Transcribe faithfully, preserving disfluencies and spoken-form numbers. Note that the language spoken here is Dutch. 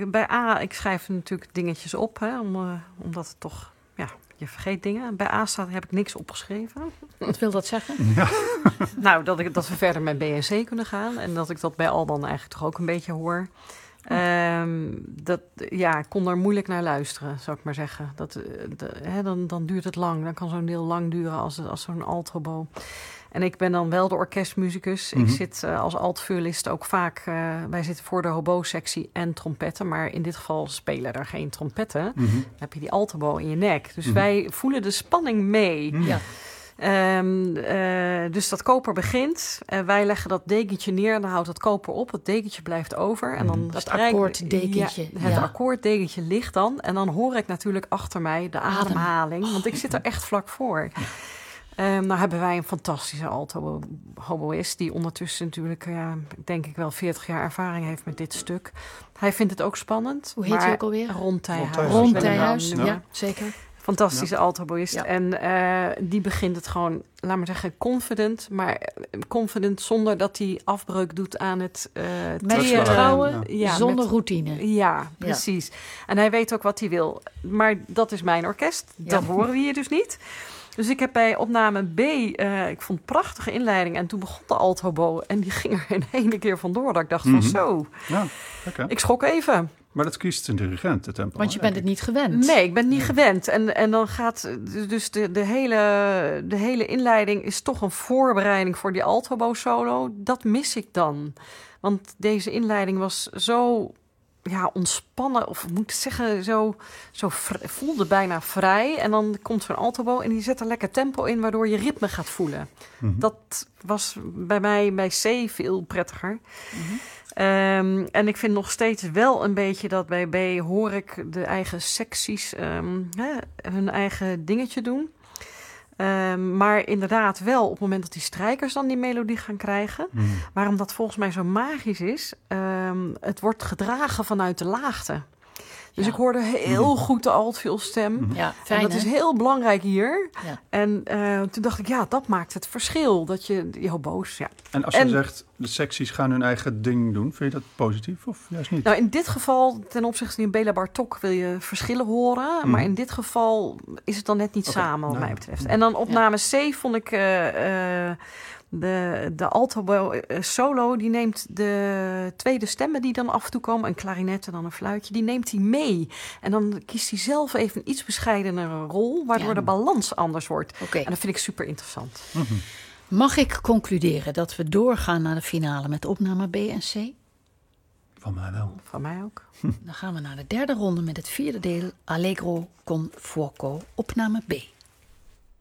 ik, bij A, ik schrijf natuurlijk dingetjes op, hè, om, uh, omdat het toch, ja, je vergeet dingen. Bij A staat, heb ik niks opgeschreven. Wat wil dat zeggen? Ja. Nou, dat, ik, dat we verder met B en C kunnen gaan. En dat ik dat bij Alban eigenlijk toch ook een beetje hoor. Oh. Um, dat, ja, ik kon daar moeilijk naar luisteren, zou ik maar zeggen. Dat, de, hè, dan, dan duurt het lang. Dan kan zo'n deel lang duren als, als zo'n altobo. En ik ben dan wel de orkestmuzikus. Mm-hmm. Ik zit uh, als altviolist ook vaak... Uh, wij zitten voor de hobo-sectie en trompetten. Maar in dit geval spelen er geen trompetten. Mm-hmm. Dan heb je die altobo in je nek. Dus mm-hmm. wij voelen de spanning mee. Mm-hmm. Ja. Um, uh, dus dat koper begint. Uh, wij leggen dat dekentje neer en dan houdt dat koper op. Het dekentje blijft over. En dan dat strijk, akkoorddekentje. Ja, het ja. akkoorddekentje ligt dan. En dan hoor ik natuurlijk achter mij de Adem. ademhaling. Want ik zit er echt vlak voor. Um, nou hebben wij een fantastische alto-hoboïst... die ondertussen natuurlijk, ja, denk ik wel veertig jaar ervaring heeft met dit stuk. Hij vindt het ook spannend. Hoe heet hij ook alweer? Ron Tijhuis. Ron Tijhuis, ja. ja, zeker. Fantastische ja. altoboïst. Ja. En uh, die begint het gewoon, laat maar zeggen, confident. Maar confident zonder dat hij afbreuk doet aan het... Uh, met vertrouwen, ja. ja, zonder met, routine. Ja, precies. Ja. En hij weet ook wat hij wil. Maar dat is mijn orkest. Ja. Dat horen we hier dus niet. Dus ik heb bij opname B, uh, ik vond een prachtige inleiding. En toen begon de althobo. En die ging er in één keer vandoor. Dat ik dacht mm-hmm. van zo. Ja, okay. Ik schrok even. Maar dat kiest een dirigent, het tempo. Want je bent het niet gewend. Nee, ik ben het niet ja. gewend. En, en dan gaat dus de, de, hele, de hele inleiding is toch een voorbereiding voor die altobo solo. Dat mis ik dan. Want deze inleiding was zo ja, ontspannen, of moet ik zeggen, zo, zo vr- voelde bijna vrij. En dan komt zo'n altobo en die zet er lekker tempo in, waardoor je ritme gaat voelen. Mm-hmm. Dat was bij mij bij C veel prettiger. Mm-hmm. Um, en ik vind nog steeds wel een beetje dat bij B hoor ik de eigen secties um, hè, hun eigen dingetje doen. Um, maar inderdaad wel op het moment dat die strijkers dan die melodie gaan krijgen. Mm. Waarom dat volgens mij zo magisch is. Um, het wordt gedragen vanuit de laagte. Dus ja. ik hoorde heel goed de altviolstem. Ja, fijn, en dat hè? Is heel belangrijk hier. Ja. En uh, toen dacht ik, ja, dat maakt het verschil. Dat je, je hobo's, ja. En als je en, zegt, de secties gaan hun eigen ding doen, vind je dat positief of juist niet? Nou, in dit geval, ten opzichte van Bela Bartok, wil je verschillen horen. Mm. Maar in dit geval is het dan net niet okay. samen, wat nou, mij betreft. En dan opname ja. C vond ik... Uh, uh, De, de alto solo, die neemt de tweede stemmen die dan af en toe komen, een klarinet en dan een fluitje, die neemt hij mee. En dan kiest hij zelf even een iets bescheidenere rol, waardoor ja. de balans anders wordt. Okay. En dat vind ik super interessant. Mm-hmm. Mag ik concluderen dat we doorgaan naar de finale met opname B en C? Van mij wel. Van mij ook. Dan gaan we naar de derde ronde met het vierde deel Allegro con fuoco, opname B.